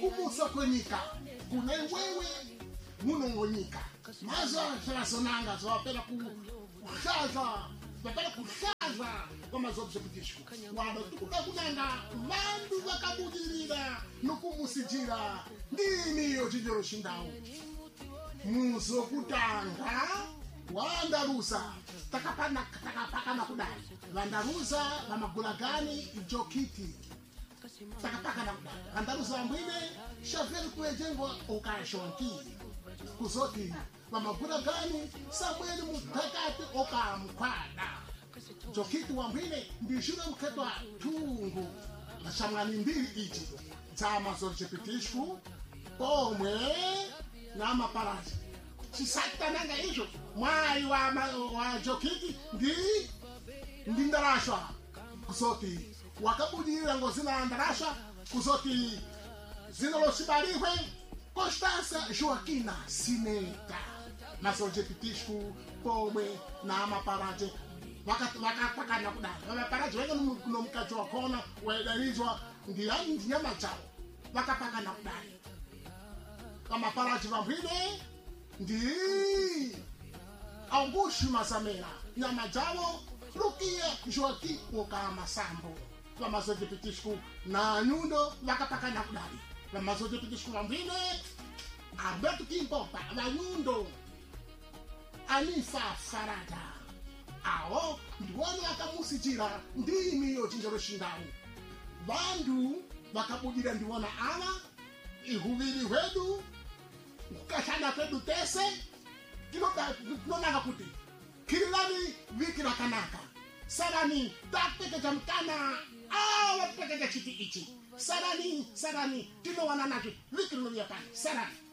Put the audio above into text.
kumusa kwenyika kune wewe munongonyika maza sarasonanga zawapela kushaza bapela kushaza kama zobzepitishku wano tukukakunanga vandu vakabudilira nokumusijira ndini yo chijoro shindau muso kutanga wandarusa takapaka na kudai wandarusa vamagulagani ijokiti takapaka na kudai wandarusa wambwine shaveli kuejengwa ukashonki kuzoti vamagulagani samueli mutakati okamkwada jokiti wambwine ndishire mketwa tungu nashamngani mbili iji zama zorjepitishku pomwe na maparaji chisatananga hicho mwai wa jokiti ndi ndarashwa kusoti wakabudira ngozina ndarashwa kusoti zinoloshibarihwe Constança Joaquina Sineta na zorjepitishku pomwe na maparaji wakapaka na kudai maparaji wenga nomkacho wakona waedarizwa ndiyani nyama chao wakapaka na kudai amaparaji vambwine ndi Augusto Masamera nyama jao Lukia Joaquim Okamasambo vamazojepitishku na nyundo wakapaka na kudai vamazojepitishku vambwine Alberto Kimpopa vanyundo Anifa Farada ao ndiwani akamusijira ndimi yo chinjoro shindau vandu vakabudira ndiwona ala ihuviri hwedu kukashana kwedu tese tinonanga kuti kirilani viki rakanaka sarani tapeke chamkana awa tapeke chiti ichi sarani tinowana nacho viki rinovia pani sarani